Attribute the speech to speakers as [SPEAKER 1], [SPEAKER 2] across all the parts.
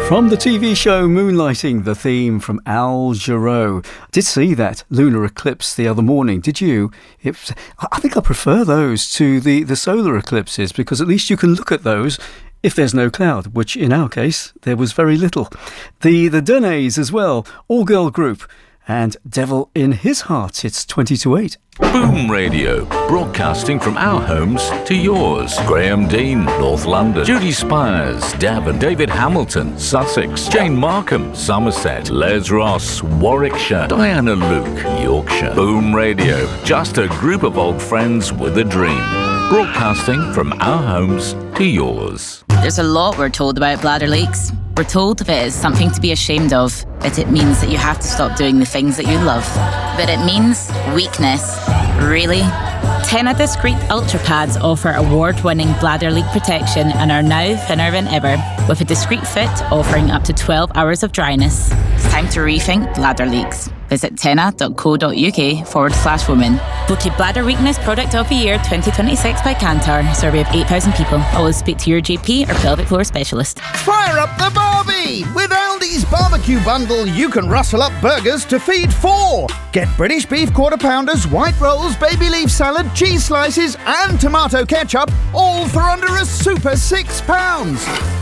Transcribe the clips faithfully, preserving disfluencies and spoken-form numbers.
[SPEAKER 1] From the T V show Moonlighting, the theme from Al Jarreau. I did see that lunar eclipse the other morning. Did you? It, I think I prefer those to the, the solar eclipses because at least you can look at those if there's no cloud, which in our case, there was very little. The, the Dunays as well, all-girl group. And Devil in His Heart, it's twenty to eight.
[SPEAKER 2] Boom Radio, broadcasting from our homes to yours. Graham Dean, North London. Judy Spires, Devon. David Hamilton, Sussex. Jane Markham, Somerset. Les Ross, Warwickshire. Diana Luke, Yorkshire. Boom Radio, just a group of old friends with a dream. Broadcasting from our homes to yours.
[SPEAKER 3] There's a lot we're told about bladder leaks. We're told that it is something to be ashamed of, that it means that you have to stop doing the things that you love. But it means weakness. Really?
[SPEAKER 4] Tena Discreet Ultra Pads offer award-winning bladder leak protection and are now thinner than ever, with a discreet fit offering up to twelve hours of dryness.
[SPEAKER 3] It's time to rethink bladder leaks. Visit tena.co.uk forward slash women.
[SPEAKER 4] Voted Bladder Weakness Product of the Year twenty twenty-six by Kantar. Survey of eight thousand people. Always speak to your G P or pelvic floor specialist.
[SPEAKER 5] Fire up the barbie! With Aldi's barbecue bundle, you can rustle up burgers to feed four. Get British beef quarter pounders, white rolls, baby leaf salad, cheese slices, and tomato ketchup, all for under a super six pounds.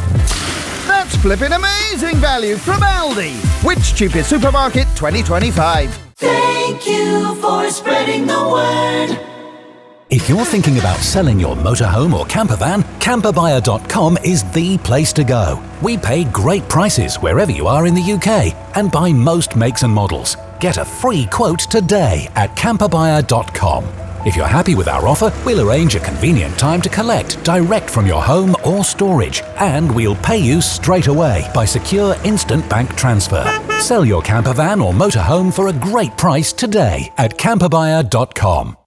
[SPEAKER 5] That's flipping amazing value from Aldi. Which cheapest supermarket twenty twenty-five?
[SPEAKER 6] Thank you for spreading the word.
[SPEAKER 7] If you're thinking about selling your motorhome or camper van, camper buyer dot com is the place to go. We pay great prices wherever you are in the U K and buy most makes and models. Get a free quote today at camper buyer dot com. If you're happy with our offer, we'll arrange a convenient time to collect direct from your home or storage, and we'll pay you straight away by secure instant bank transfer. Sell your camper van or motorhome for a great price today at camper buyer dot com.